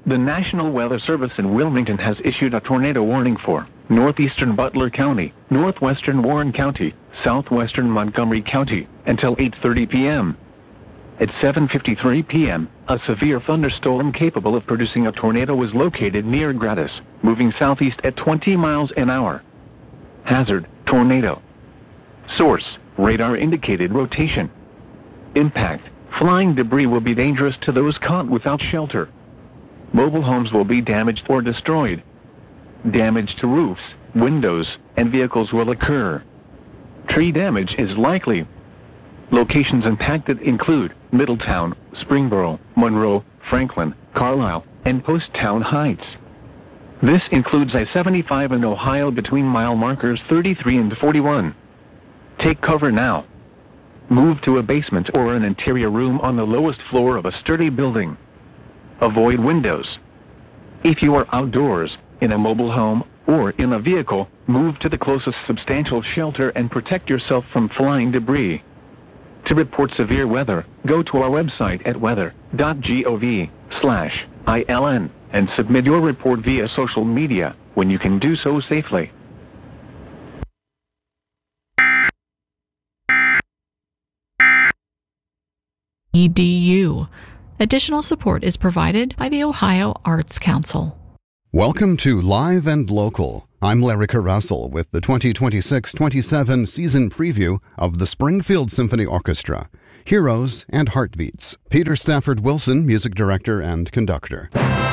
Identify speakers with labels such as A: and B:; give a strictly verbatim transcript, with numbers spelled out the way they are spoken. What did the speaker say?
A: The National Weather Service in Wilmington has issued a tornado warning for northeastern Butler County, northwestern Warren County, southwestern Montgomery County, until eight thirty p m At seven fifty-three p m, a severe thunderstorm capable of producing a tornado was located near Gratis, moving southeast at twenty miles an hour. Hazard: tornado. Source: radar indicated rotation. Impact: flying debris will be dangerous to those caught without shelter. Mobile homes will be damaged or destroyed. Damage to roofs, windows, and vehicles will occur. Tree damage is likely. Locations impacted include Middletown, Springboro, Monroe, Franklin, Carlisle, and Poasttown Heights. This includes I seventy-five in Ohio between mile markers thirty-three and forty-one. Take cover now. Move to a basement or an interior room on the lowest floor of a sturdy building. Avoid windows. If you are outdoors, in a mobile home, or in a vehicle, move to the closest substantial shelter and protect yourself from flying debris. To report severe weather, go to our website at weather dot gov slash I L N and submit your report via social media when you can do so safely.
B: E D U. Additional support is provided by the Ohio Arts Council.
C: Welcome to Live and Local. I'm Lyrica Russell with the twenty twenty-six twenty-seven season preview of the Springfield Symphony Orchestra, Heroes and Heartbeats. Peter Stafford Wilson, music director and conductor.